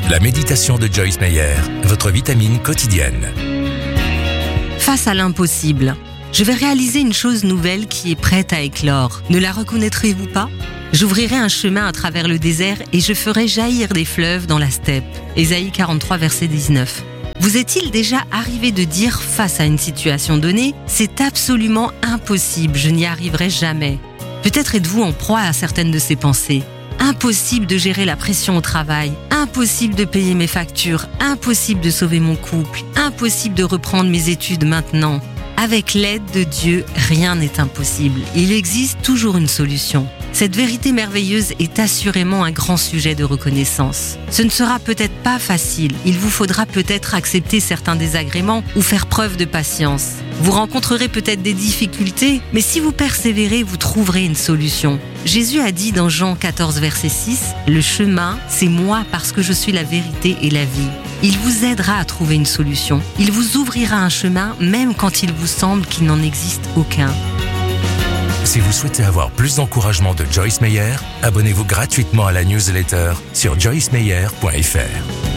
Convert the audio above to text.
La méditation de Joyce Meyer, votre vitamine quotidienne. Face à l'impossible, je vais réaliser une chose nouvelle qui est prête à éclore. Ne la reconnaîtrez-vous pas ? J'ouvrirai un chemin à travers le désert et je ferai jaillir des fleuves dans la steppe. Ésaïe 43, verset 19. Vous est-il déjà arrivé de dire face à une situation donnée « C'est absolument impossible, je n'y arriverai jamais ». Peut-être êtes-vous en proie à certaines de ces pensées. Impossible de gérer la pression au travail, impossible de payer mes factures, impossible de sauver mon couple, impossible de reprendre mes études maintenant. Avec l'aide de Dieu, rien n'est impossible. Il existe toujours une solution. Cette vérité merveilleuse est assurément un grand sujet de reconnaissance. Ce ne sera peut-être pas facile. Il vous faudra peut-être accepter certains désagréments ou faire preuve de patience. Vous rencontrerez peut-être des difficultés, mais si vous persévérez, vous trouverez une solution. Jésus a dit dans Jean 14, verset 6, « Le chemin, c'est moi parce que je suis la vérité et la vie. » Il vous aidera à trouver une solution. Il vous ouvrira un chemin même quand il vous semble qu'il n'en existe aucun. Si vous souhaitez avoir plus d'encouragement de Joyce Meyer, abonnez-vous gratuitement à la newsletter sur joycemeyer.fr.